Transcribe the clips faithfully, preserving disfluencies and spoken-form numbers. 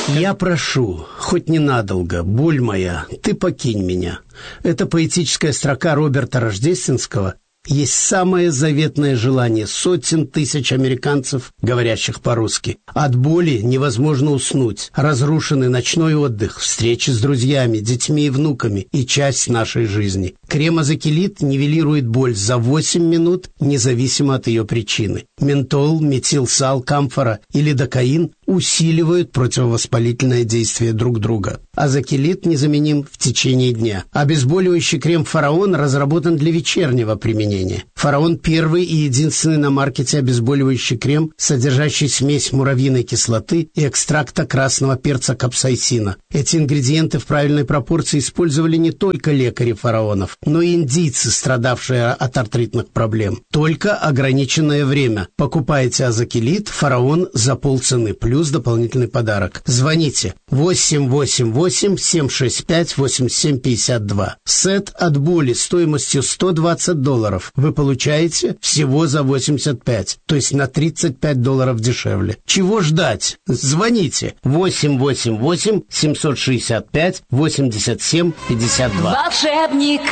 Я прошу, хоть ненадолго, боль моя, ты покинь меня. Это поэтическая строка Роберта Рождественского есть самое заветное желание сотен тысяч американцев, говорящих по-русски. От боли невозможно уснуть. Разрушенный ночной отдых, встречи с друзьями, детьми и внуками и часть нашей жизни. Крем-азокилит нивелирует боль за восемь минут, независимо от ее причины. Ментол, метилсал, камфора и лидокаин усиливают противовоспалительное действие друг друга. Азокилит незаменим в течение дня. Обезболивающий крем «Фараон» разработан для вечернего применения. «Фараон» — первый и единственный на маркете обезболивающий крем, содержащий смесь муравьиной кислоты и экстракта красного перца капсаицина. Эти ингредиенты в правильной пропорции использовали не только лекари фараонов, но и индийцы, страдавшие от артритных проблем. Только ограниченное время. Покупайте азокилит «Фараон» за полцены, плюс дополнительный подарок. Звоните восемь восемь восемь семь шесть пять восемь семь пять два. Сет от боли стоимостью сто двадцать долларов вы получаете всего за восемьдесят пять, то есть на тридцать пять долларов дешевле. Чего ждать? Звоните восемь восемь восемь семь шесть пять восемь семь пять два. Волшебник!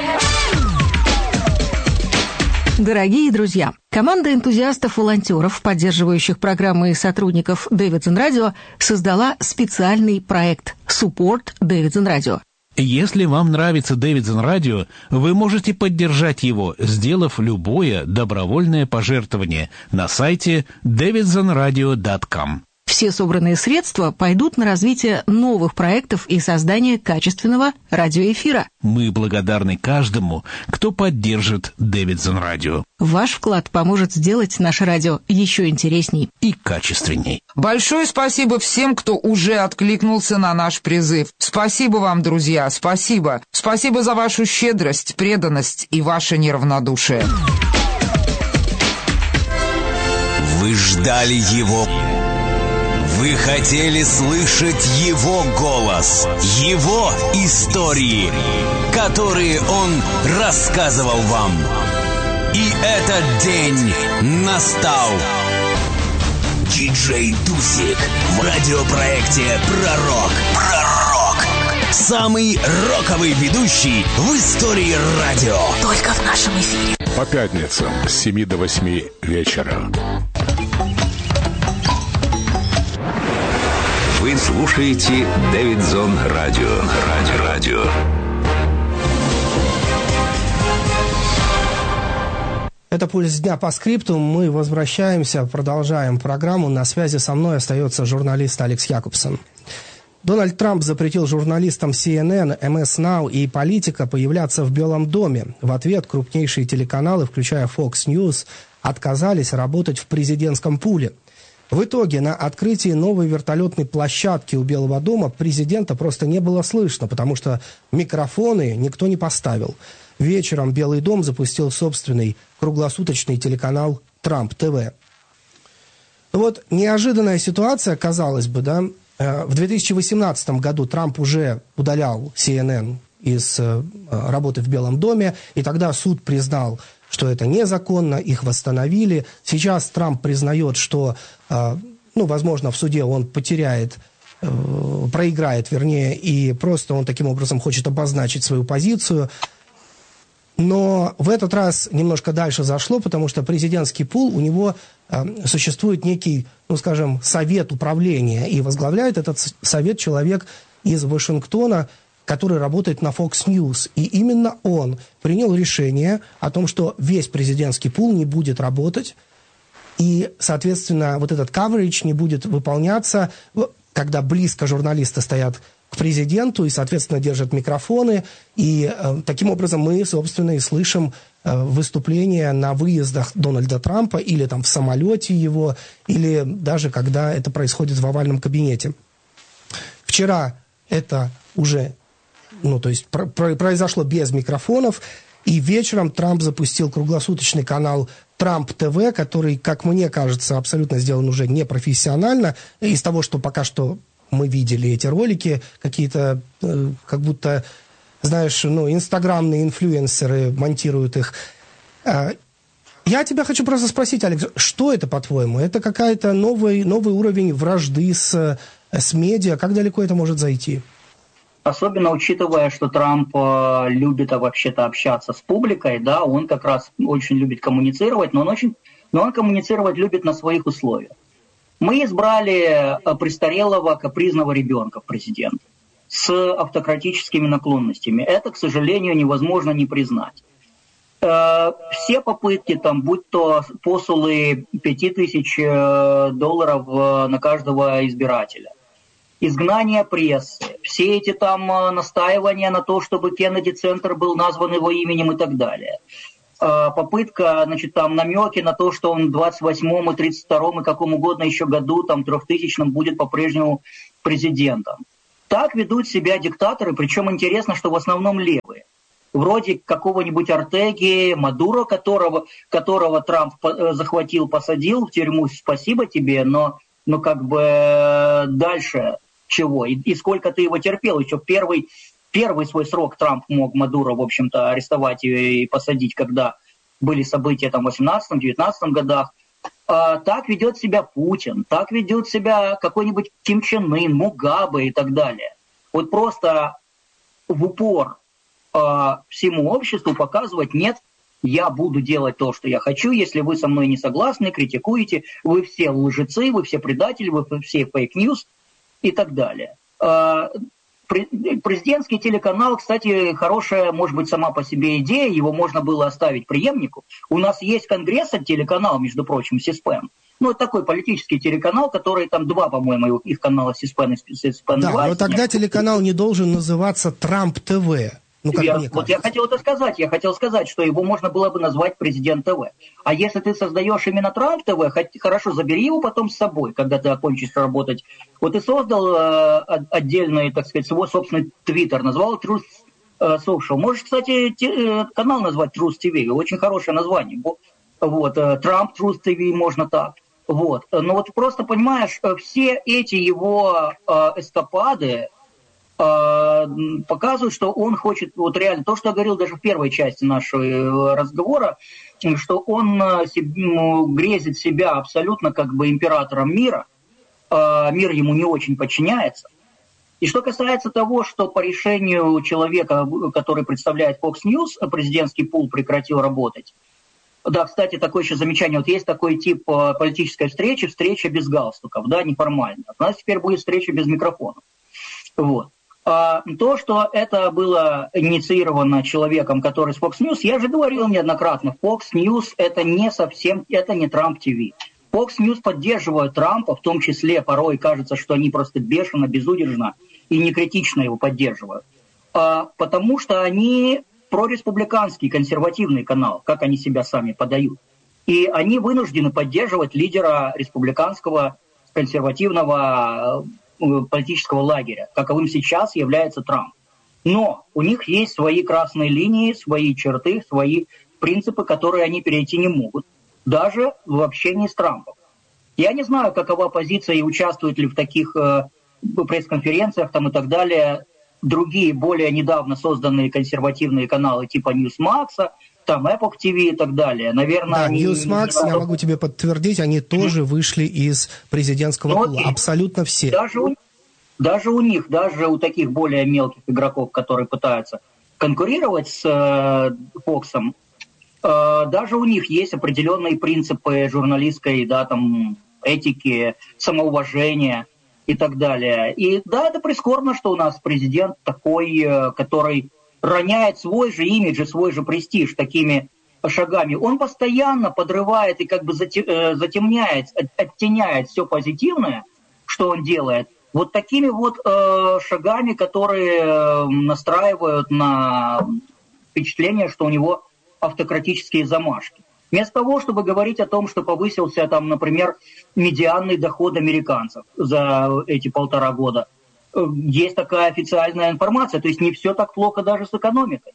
Дорогие друзья, команда энтузиастов-волонтеров, поддерживающих программы и сотрудников Davidson Radio, создала специальный проект «Support Davidson Radio». Если вам нравится Davidson Radio, вы можете поддержать его, сделав любое добровольное пожертвование на сайте дэвидсон радио точка ком. Все собранные средства пойдут на развитие новых проектов и создание качественного радиоэфира. Мы благодарны каждому, кто поддержит Davidson Radio. Ваш вклад поможет сделать наше радио еще интересней и качественней. Большое спасибо всем, кто уже откликнулся на наш призыв. Спасибо вам, друзья, спасибо. Спасибо за вашу щедрость, преданность и ваше неравнодушие. Вы ждали его... Вы хотели слышать его голос, его истории, которые он рассказывал вам. И этот день настал. Диджей Дусик в радиопроекте «Пророк». Пророк. Самый роковый ведущий в истории радио. Только в нашем эфире. По пятницам с семи до восьми вечера. Вы слушаете Davidson Radio. Радио. Радио. Это «Пульс дня» по скрипту. Мы возвращаемся, продолжаем программу. На связи со мной остается журналист Алекс Якобсон. Дональд Трамп запретил журналистам си эн эн, эм эс Now и Политика появляться в Белом доме. В ответ крупнейшие телеканалы, включая Fox News, отказались работать в президентском пуле. В итоге на открытии новой вертолетной площадки у Белого дома президента просто не было слышно, потому что микрофоны никто не поставил. Вечером Белый дом запустил собственный круглосуточный телеканал Трамп ТВ. Вот неожиданная ситуация, казалось бы, да. В две тысячи восемнадцатом году Трамп уже удалял си эн эн из работы в Белом доме, и тогда суд признал, что это незаконно, их восстановили. Сейчас Трамп признает, что, ну, возможно, в суде он потеряет, проиграет, вернее, и просто он таким образом хочет обозначить свою позицию. Но в этот раз немножко дальше зашло, потому что президентский пул, у него существует некий, ну, скажем, совет управления, и возглавляет этот совет человек из Вашингтона, который работает на Fox News. И именно он принял решение о том, что весь президентский пул не будет работать, и, соответственно, вот этот coverage не будет выполняться, когда близко журналисты стоят к президенту и, соответственно, держат микрофоны. И э, таким образом мы, собственно, и слышим э, выступления на выездах Дональда Трампа или там в самолете его, или даже когда это происходит в овальном кабинете. Вчера это уже, ну, то есть про- про- произошло без микрофонов, и вечером Трамп запустил круглосуточный канал Трамп ТВ, который, как мне кажется, абсолютно сделан уже непрофессионально. Из того, что пока что мы видели эти ролики, какие-то, э, как будто, знаешь, ну, инстаграмные инфлюенсеры монтируют их. Э, я тебя хочу просто спросить, Алекс, что это, по-твоему? Это какая-то новый, новый уровень вражды с с медиа. Как далеко это может зайти? Особенно учитывая, что Трамп э, любит вообще-то общаться с публикой, да, он как раз очень любит коммуницировать, но он, очень, но он коммуницировать любит на своих условиях. Мы избрали престарелого капризного ребенка в президент с автократическими наклонностями. Это, к сожалению, невозможно не признать. Э, все попытки, там, будь то посулы пять тысяч долларов на каждого избирателя, изгнание прессы, все эти там настаивания на то, чтобы Кеннеди-центр был назван его именем и так далее. Попытка, значит, там намеки на то, что он в двадцать восьмом и тридцать втором и каком угодно еще году, там, трехтысячном будет по-прежнему президентом. Так ведут себя диктаторы, причем интересно, что в основном левые. Вроде какого-нибудь Ортеги, Мадуро, которого, которого Трамп захватил, посадил в тюрьму, спасибо тебе, но, но как бы дальше... Чего? И, и сколько ты его терпел? Еще первый, первый свой срок Трамп мог Мадуро, в общем-то, арестовать и, и посадить, когда были события там, в восемнадцатом-девятнадцатом годах. А, так ведет себя Путин, так ведет себя какой-нибудь Ким Чен Ын, Мугабе и так далее. Вот просто в упор а, всему обществу показывать: нет, я буду делать то, что я хочу, если вы со мной не согласны, критикуете, вы все лжецы, вы все предатели, вы все фейк-ньюс. И так далее. Президентский телеканал, кстати, хорошая, может быть, сама по себе идея, его можно было оставить преемнику. У нас есть Конгресс, телеканал, между прочим, Си-спен. Ну, это такой политический телеканал, который там два, по-моему, их канала Си-спен и Си-спен два. Да, но тогда телеканал не должен называться Трамп ТВ. Ну, как я, мне вот я хотел это сказать, я хотел сказать, что его можно было бы назвать Президент ТВ. А если ты создаешь именно Трамп ТВ, хорошо, забери его потом с собой, когда ты окончишь работать. Вот ты создал э, отдельный, так сказать, свой собственный твиттер, назвал Truth Social. Можешь, кстати, те, канал назвать Truth ти ви, очень хорошее название. Вот, Trump Truth ти ви можно так. Вот. Но вот просто понимаешь, все эти его э, эскапады показывают, что он хочет, вот реально, то, что я говорил даже в первой части нашего разговора, что он грезит себя абсолютно как бы императором мира, мир ему не очень подчиняется. И что касается того, что по решению человека, который представляет Fox News, президентский пул прекратил работать. Да, кстати, такое еще замечание, вот есть такой тип политической встречи, встреча без галстуков, да, неформально. У нас теперь будет встреча без микрофонов. Вот. То, что это было инициировано человеком, который с Fox News, я же говорил неоднократно, Fox News это не совсем, это не Трамп ти ви. Fox News поддерживают Трампа, в том числе порой кажется, что они просто бешено, безудержно и некритично его поддерживают. Потому что они прореспубликанский, консервативный канал, как они себя сами подают. И они вынуждены поддерживать лидера республиканского, консервативного политического лагеря, каковым сейчас является Трамп. Но у них есть свои красные линии, свои черты, свои принципы, которые они перейти не могут, даже в общении с Трампом. Я не знаю, какова позиция и участвуют ли в таких э, пресс-конференциях там, и так далее другие, более недавно созданные консервативные каналы типа Newsmax, там Epoch ти ви и так далее. Наверное, да, они... Newsmax, я могу тебе подтвердить, они тоже вышли из президентского ну, пула. Абсолютно все. Даже у, даже у них, даже у таких более мелких игроков, которые пытаются конкурировать с э, Фоксом, э, даже у них есть определенные принципы журналистской, да, там, этики, самоуважения и так далее. И да, это прискорбно, что у нас президент такой, э, который роняет свой же имидж и свой же престиж такими шагами. Он постоянно подрывает и как бы затемняет, оттеняет все позитивное, что он делает, вот такими вот э, шагами, которые настраивают на впечатление, что у него автократические замашки. Вместо того, чтобы говорить о том, что повысился, там, например, медианный доход американцев за эти полтора года, есть такая официальная информация, то есть не все так плохо даже с экономикой.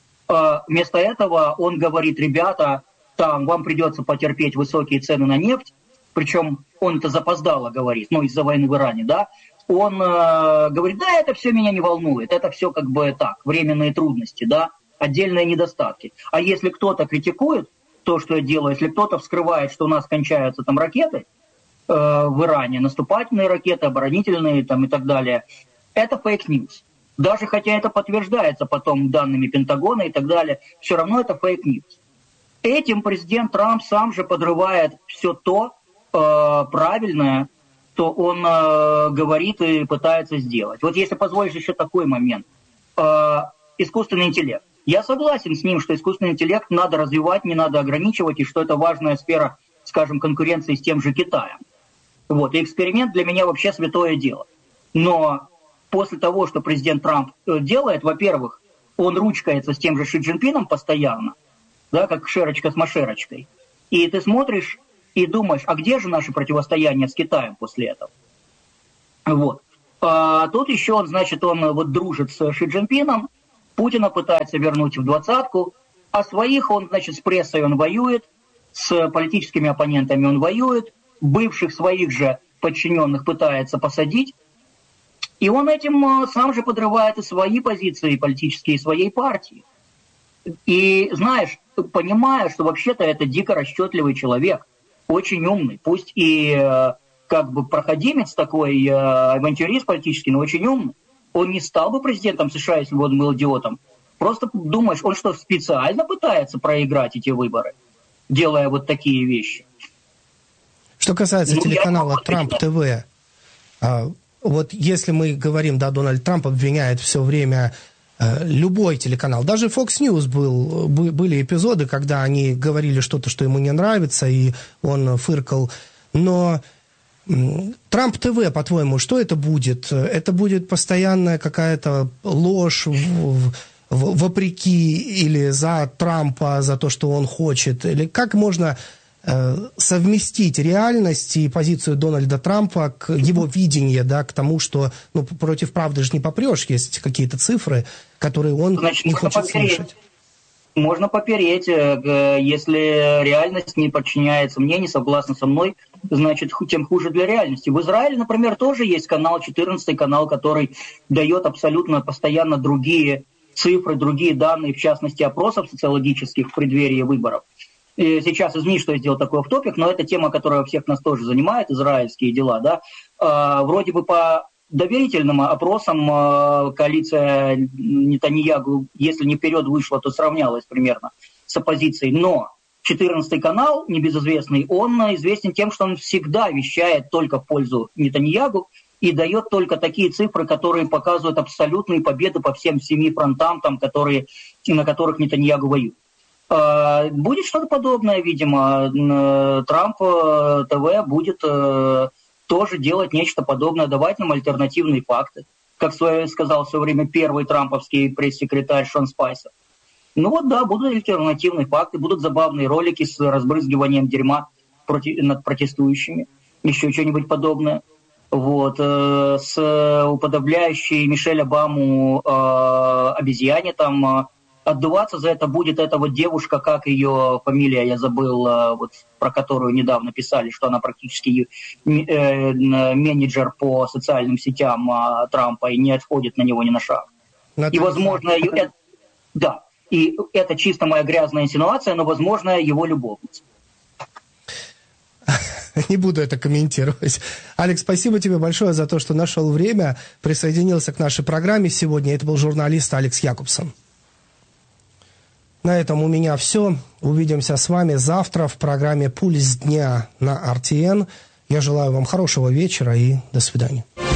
Вместо этого он говорит: ребята, там вам придется потерпеть высокие цены на нефть, причем он это запоздало говорит, ну из-за войны в Иране, да, он э, говорит: да, это все меня не волнует, это все как бы так, временные трудности, да, отдельные недостатки. А если кто-то критикует то, что я делаю, если кто-то вскрывает, что у нас кончаются там ракеты, в Иране, наступательные ракеты, оборонительные там, и так далее, это фейк-ньюс. Даже хотя это подтверждается потом данными Пентагона и так далее, все равно это фейк-ньюс. Этим президент Трамп сам же подрывает все то э, правильное, что он э, говорит и пытается сделать. Вот если позволишь еще такой момент. Э, искусственный интеллект. Я согласен с ним, что искусственный интеллект надо развивать, не надо ограничивать, и что это важная сфера, скажем, конкуренции с тем же Китаем. Вот. И эксперимент для меня вообще святое дело. Но после того, что президент Трамп делает, во-первых, он ручкается с тем же Ши Цзиньпином постоянно, да, как шерочка с машерочкой. И ты смотришь и думаешь, а где же наше противостояние с Китаем после этого? Вот. А тут еще он, значит, он вот дружит с Ши Цзиньпином, Путина пытается вернуть в двадцатку, а своих он, значит, с прессой он воюет, с политическими оппонентами он воюет, бывших своих же подчиненных пытается посадить, и он этим сам же подрывает и свои позиции политические, и своей партии. И, знаешь, понимая, что вообще-то это дико расчетливый человек, очень умный, пусть и как бы проходимец такой, авантюрист политический, но очень умный, он не стал бы президентом США, если бы он был идиотом. Просто думаешь, он что, специально пытается проиграть эти выборы, делая вот такие вещи? Что касается ну, телеканала Трамп ТВ, вот если мы говорим, да, Дональд Трамп обвиняет все время э, любой телеканал, даже Fox News был, были эпизоды, когда они говорили что-то, что ему не нравится, и он фыркал, но Трамп ТВ, по-твоему, что это будет? Это будет постоянная какая-то ложь в, в, вопреки или за Трампа, за то, что он хочет? Или как можно совместить реальность и позицию Дональда Трампа к его видению, да, к тому, что ну, против правды же не попрешь, есть какие-то цифры, которые он Значит, не хочет попереть. слышать. Можно попереть, если реальность не подчиняется мне, не согласна со мной, значит, тем хуже для реальности. В Израиле, например, тоже есть канал, четырнадцатый канал, который дает абсолютно постоянно другие цифры, другие данные, в частности, опросов социологических в преддверии выборов. И сейчас, извини, что я сделал такой офф-топик, но это тема, которая всех нас тоже занимает, израильские дела, да. А, вроде бы по доверительным опросам а, коалиция Нетаньяху, если не вперед вышла, то сравнялась примерно с оппозицией. Но четырнадцатый канал, небезызвестный, он известен тем, что он всегда вещает только в пользу Нетаньяху и дает только такие цифры, которые показывают абсолютные победы по всем семи фронтам, там, которые, на которых Нетаньяху воюет. Будет что-то подобное, видимо. Трамп ТВ будет тоже делать нечто подобное, давать нам альтернативные факты. Как сказал в свое время первый трамповский пресс-секретарь Шон Спайсер. Ну вот да, будут альтернативные факты, будут забавные ролики с разбрызгиванием дерьма против, над протестующими. Еще что-нибудь подобное. Вот. С уподобляющей Мишель Обаму обезьяне там... Отдуваться за это будет эта вот девушка, как ее фамилия, я забыл, вот, про которую недавно писали, что она практически э, менеджер по социальным сетям э, Трампа и не отходит на него ни на шаг. Но и, возможно, это... Это, да, и это чисто моя грязная инсинуация, но, возможно, его любовница. Не буду это комментировать. Алекс, спасибо тебе большое за то, что нашел время, присоединился к нашей программе сегодня. Это был журналист Алекс Якубсон. На этом у меня все. Увидимся с вами завтра в программе «Пульс дня» на эр ти эн. Я желаю вам хорошего вечера и до свидания.